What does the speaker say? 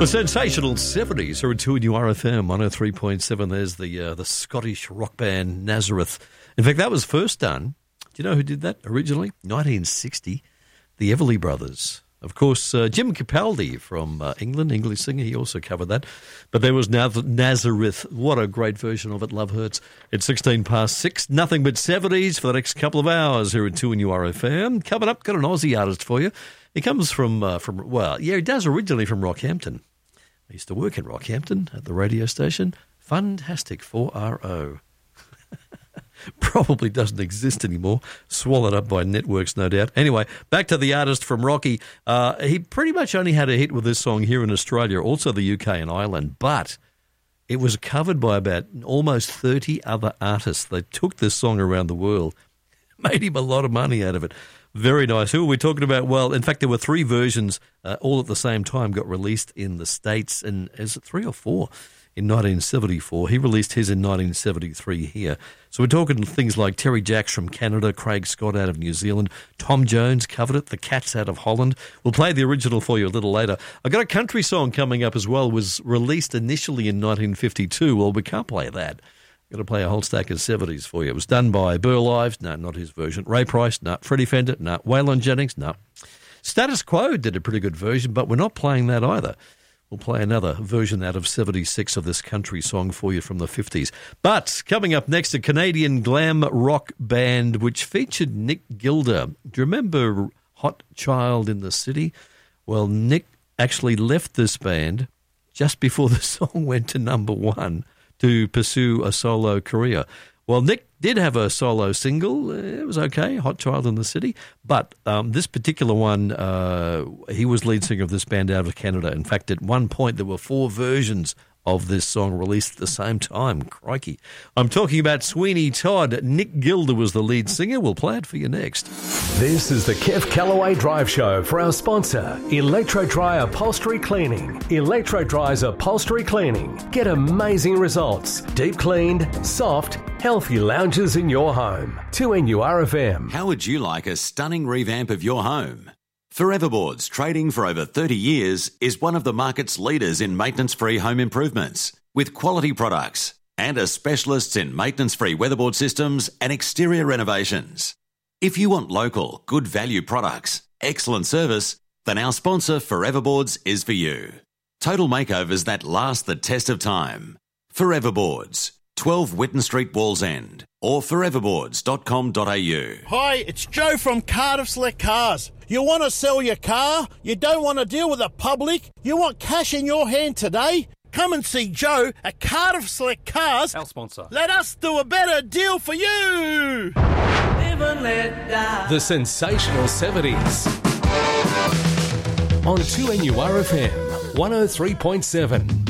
The sensational 70s are into new RFM 103.7. There's the Scottish rock band Nazareth. In fact, that was first done. Do you know who did that originally? 1960, the Everly Brothers. Of course, Jim Capaldi from England, English singer, he also covered that. But there was Nazareth. What a great version of it. Love Hurts. It's 16 past 6. Nothing but 70s for the next couple of hours here at 2NU RFM. Coming up, got an Aussie artist for you. He comes from he does originally from Rockhampton. I used to work in Rockhampton at the radio station. Fantastic 4RO. Probably doesn't exist anymore. Swallowed up by networks, no doubt. Anyway, back to the artist from Rocky. He pretty much only had a hit with this song here in Australia, also the UK and Ireland, but it was covered by about almost 30 other artists. They took this song around the world, made him a lot of money out of it. Very nice. Who are we talking about? Well, in fact, there were 3 versions all at the same time got released in the States, and is it 3 or 4? In 1974. He released his in 1973 here. So we're talking things like Terry Jacks from Canada, Craig Scott out of New Zealand, Tom Jones covered it, the Cats out of Holland. We'll play the original for you a little later. I've got a country song coming up as well, was released initially in 1952. Well, we can't play that. Got to play a whole stack of 70s for you. It was done by Burl Ives. No, not his version. Ray Price. No. Freddie Fender. No. Waylon Jennings. No. Status Quo did a pretty good version, but we're not playing that either. We'll play another version out of 76 of this country song for you from the 50s. But coming up next, a Canadian glam rock band which featured Nick Gilder. Do you remember Hot Child in the City? Well, Nick actually left this band just before the song went to number 1 to pursue a solo career. Well, Nick did have a solo single. It was okay, Hot Child in the City. But this particular one, he was lead singer of this band out of Canada. In fact, at one point, there were 4 versions of this song released at the same time. Crikey. I'm talking about Sweeney Todd. Nick Gilder was the lead singer. We'll play it for you next. This is the Kev Callaway Drive Show for our sponsor, Electro Dry Upholstery Cleaning. Electro Dry's Upholstery Cleaning. Get amazing results. Deep cleaned, soft, healthy lounges in your home. 2NU RFM. How would you like a stunning revamp of your home? Foreverboards, trading for over 30 years, is one of the market's leaders in maintenance-free home improvements, with quality products and are specialists in maintenance-free weatherboard systems and exterior renovations. If you want local, good value products, excellent service, then our sponsor Foreverboards is for you. Total makeovers that last the test of time. Foreverboards, 12 Whitton Street, Wallsend, or foreverboards.com.au. Hi, it's Joe from Cardiff Select Cars. You want to sell your car? You don't want to deal with the public? You want cash in your hand today? Come and see Joe at Cardiff Select Cars. Our sponsor. Let us do a better deal for you. The sensational 70s. On 2NU RFM 103.7.